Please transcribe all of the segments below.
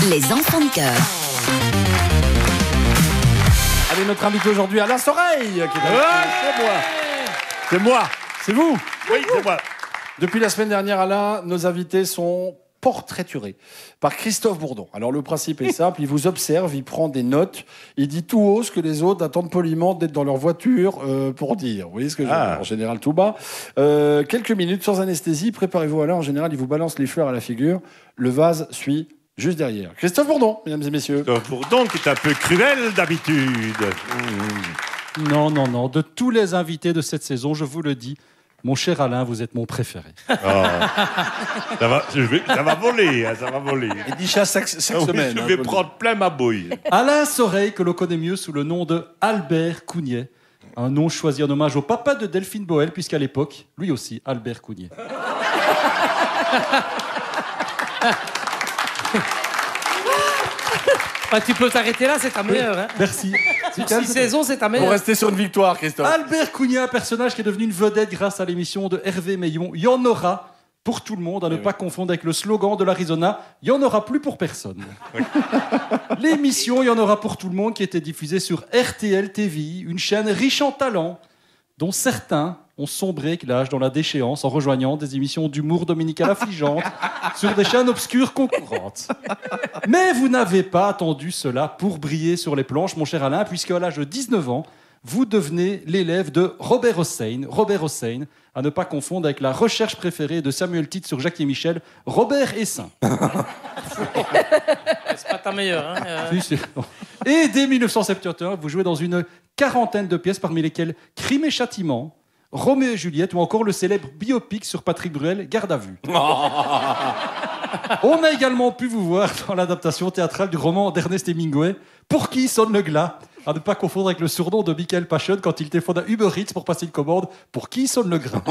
Les enfants de cœur. Allez, notre invité aujourd'hui, Alain Soreille. Qui est c'est moi. C'est vous. Oui, c'est moi. Depuis la semaine dernière, Alain, nos invités sont portraiturés par Christophe Bourdon. Alors, le principe est simple. Il vous observe, il prend des notes, il dit tout haut ce que les autres attendent poliment d'être dans leur voiture pour dire. Vous voyez ce que je veux dire ? En général, tout bas. Quelques minutes, sans anesthésie. Préparez-vous, Alain. En général, il vous balance les fleurs à la figure. Le vase suit juste derrière. Christophe Bourdon, mesdames et messieurs. Christophe Bourdon, qui est un peu cruel d'habitude. Non. De tous les invités de cette saison, je vous le dis, mon cher Alain, vous êtes mon préféré. Oh. Ça va voler, hein, ça va voler. Il dit ça chaque semaine. Je vais prendre plein ma bouille. Alain Soreille, que l'on connaît mieux sous le nom de Albert Cougnet. Un nom choisi en hommage au papa de Delphine Boel, puisqu'à l'époque, lui aussi, Albert Cougnet. Tu peux t'arrêter là, c'est ta meilleure. Hein. Merci. Sur 6 saisons, c'est ta Pour meilleure. rester sur une victoire, Christophe. Albert Cougnet, un personnage qui est devenu une vedette grâce à l'émission de Hervé Meillon. Il y en aura pour tout le monde, à ne pas confondre avec le slogan de l'Arizona. Il n'y en aura plus pour personne. L'émission Il y en aura pour tout le monde qui était diffusée sur RTL TVI, une chaîne riche en talents, dont certains ont sombré avec l'âge dans la déchéance en rejoignant des émissions d'humour dominical affligeantes sur des chaînes obscures concurrentes. Mais vous n'avez pas attendu cela pour briller sur les planches, mon cher Alain, puisque à l'âge de 19 ans, vous devenez l'élève de Robert Hossein. Robert Hossein, à ne pas confondre avec la recherche préférée de Samuel Tite sur Jacques et Michel, Robert Hessin. C'est pas ta meilleure. Hein. Et dès 1971, vous jouez dans une quarantaine de pièces, parmi lesquelles Crime et Châtiment, Roméo et Juliette ou encore le célèbre biopic sur Patrick Bruel, Garde à vue. On a également pu vous voir dans l'adaptation théâtrale du roman d'Ernest Hemingway, Pour qui sonne le glas, à ne pas confondre avec le surnom de Michael Pachon quand il téléphone à Uber Eats pour passer une commande, Pour qui sonne le glas.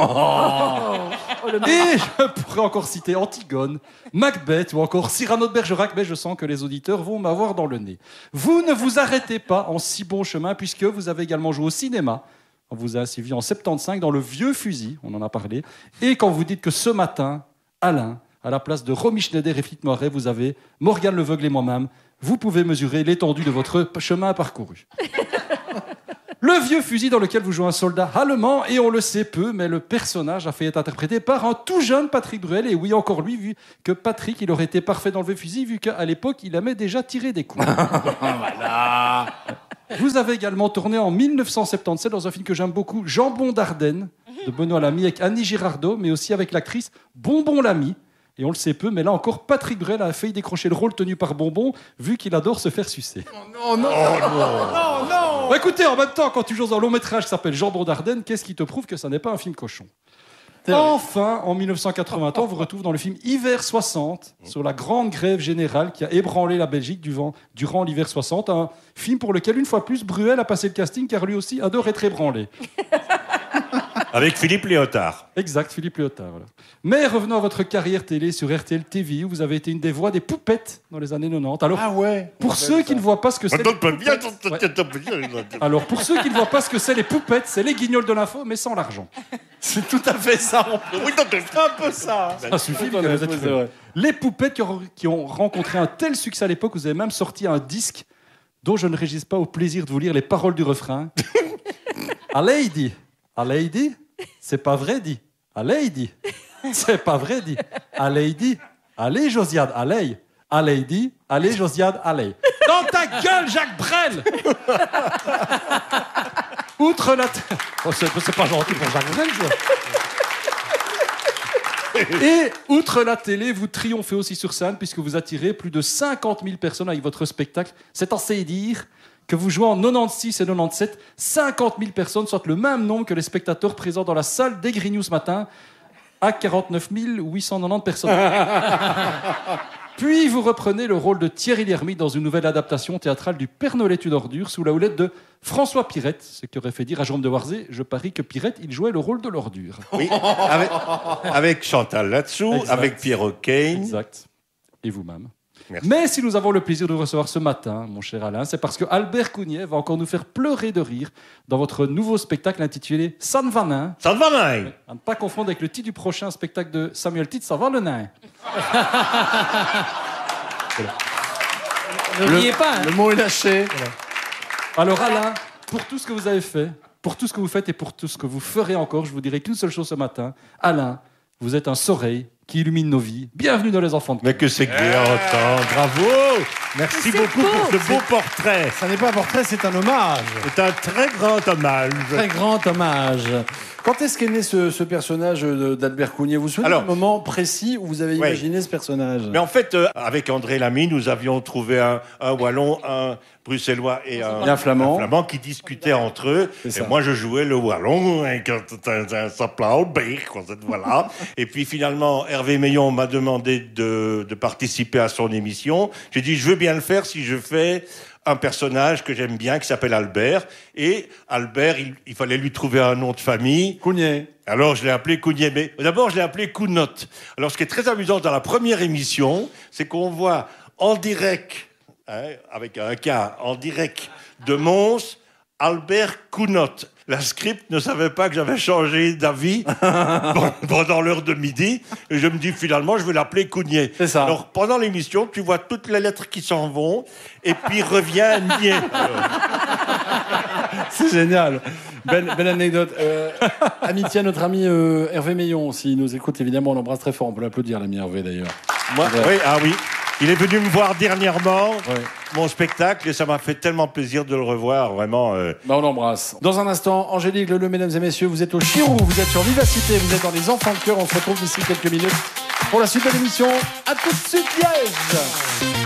Et je pourrais encore citer Antigone, Macbeth ou encore Cyrano de Bergerac, mais je sens que les auditeurs vont m'avoir dans le nez. Vous ne vous arrêtez pas en si bon chemin puisque vous avez également joué au cinéma. On vous a ainsi vu en 75 dans Le Vieux Fusil, on en a parlé. Et quand vous dites que ce matin, Alain, à la place de Romy Schneider et Philippe Noiret, vous avez Morgane Leveugle et moi-même, vous pouvez mesurer l'étendue de votre chemin parcouru. Le Vieux Fusil dans lequel vous jouez un soldat allemand, et on le sait peu, mais le personnage a fait être interprété par un tout jeune Patrick Bruel, et oui, encore lui, vu que Patrick, il aurait été parfait dans Le Vieux Fusil, vu qu'à l'époque, il aimait déjà tirer des coups. Voilà. Vous avez également tourné en 1977 dans un film que j'aime beaucoup, Jambon d'Ardenne, de Benoît Lamy, avec Annie Girardot, mais aussi avec l'actrice Bonbon Lamy. Et on le sait peu, mais là encore, Patrick Bruel a failli décrocher le rôle tenu par Bonbon, vu qu'il adore se faire sucer. Non. Bah écoutez, en même temps, quand tu joues dans un long métrage qui s'appelle Jambon d'Ardenne, qu'est-ce qui te prouve que ça n'est pas un film cochon ? Enfin, en 1980, on vous retrouve dans le film Hiver 60, sur la grande grève générale qui a ébranlé la Belgique durant l'hiver 60. Un film pour lequel, une fois plus, Bruel a passé le casting, car lui aussi adore être ébranlé. Avec Philippe Léotard. Exact, Philippe Léotard. Voilà. Mais revenons à votre carrière télé sur RTL TV, où vous avez été une des voix des poupettes dans les années 90. Alors, pour ceux qui ne voient pas ce que c'est... Alors, pour ceux qui ne voient pas ce que c'est les poupettes, c'est les guignols de l'info, mais sans l'argent. C'est tout à fait ça. C'est un peu ça. Ça suffit, vous avez les poupettes qui ont rencontré un tel succès à l'époque, vous avez même sorti un disque dont je ne résiste pas au plaisir de vous lire les paroles du refrain. A lady, c'est pas vrai dit. A lady, c'est pas vrai dit. A lady, allez Josiane, allez. A lady, allez Josiane, allez. Dans ta gueule, Jacques Brel. Outre la... c'est pas gentil pour Jacques Brel, ça. Et outre la télé, vous triomphez aussi sur scène puisque vous attirez plus de 50 000 personnes avec votre spectacle. C'est assez dire que vous jouez en 96 et 97, 50 000 personnes, soit le même nombre que les spectateurs présents dans la salle des Grignoux ce matin, à 49 890 personnes. Puis vous reprenez le rôle de Thierry Lhermitte dans une nouvelle adaptation théâtrale du Père Noël est une ordure sous la houlette de François Pirette, ce qui aurait fait dire à Jérôme de Warzé, je parie que Pirette, il jouait le rôle de l'ordure. Oui, avec Chantal là-dessous, avec Pierre O'Kane. Exact. Et vous-même. Merci. Mais si nous avons le plaisir de vous recevoir ce matin, mon cher Alain, c'est parce que Albert Cougnet va encore nous faire pleurer de rire dans votre nouveau spectacle intitulé Ça ne va nain. Ça ne va nain. À ne pas confondre avec le titre du prochain spectacle de Samuel Tite, Ça va le nain. Voilà. Ne riez pas. Hein. Le mot est lâché. Alors Alain, pour tout ce que vous avez fait, pour tout ce que vous faites et pour tout ce que vous ferez encore, je vous dirai qu'une seule chose ce matin. Alain, vous êtes un soleil qui illumine nos vies. Bienvenue dans les enfants de Mais que c'est que bien entendre. Bravo. Merci beaucoup pour ce beau portrait. Ça n'est pas un portrait, c'est un hommage. C'est un très grand hommage. Très grand hommage. Quand est-ce qu'est né ce personnage d'Albert Cougnet? Vous vous souvenez du moment précis où vous avez imaginé ce personnage? Mais en fait, avec André Lamy, nous avions trouvé un Wallon, un Bruxellois et un Flamand qui discutaient entre eux. Et moi, je jouais le Wallon, ça s'appelait Albert, voilà. Et puis finalement, Hervé Meillon m'a demandé de participer à son émission. J'ai dit, je veux bien le faire si je fais un personnage que j'aime bien qui s'appelle Albert. Et Albert, il fallait lui trouver un nom de famille. Cougnet. Alors je l'ai appelé Cougnet, mais d'abord je l'ai appelé Counotte. Alors ce qui est très amusant dans la première émission, c'est qu'on voit en direct, avec un K, en direct de Mons, Albert Counotte. La script ne savait pas que j'avais changé d'avis pendant l'heure de midi. Et je me dis, finalement, je vais l'appeler Cougnet. C'est ça. Alors, pendant l'émission, tu vois toutes les lettres qui s'en vont, et puis revient Nier. C'est génial. Belle anecdote. Amitié à notre ami Hervé Meillon, s'il nous écoute, évidemment, on l'embrasse très fort. On peut l'applaudir, l'ami Hervé, d'ailleurs. Moi, oui, ah oui. Il est venu me voir dernièrement, mon spectacle, et ça m'a fait tellement plaisir de le revoir, vraiment. On l'embrasse. Dans un instant, Angélique Leleu, mesdames et messieurs, vous êtes au Chirou, vous êtes sur Vivacité, vous êtes dans les enfants de cœur. On se retrouve d'ici quelques minutes pour la suite de l'émission. À tout de suite, Liège.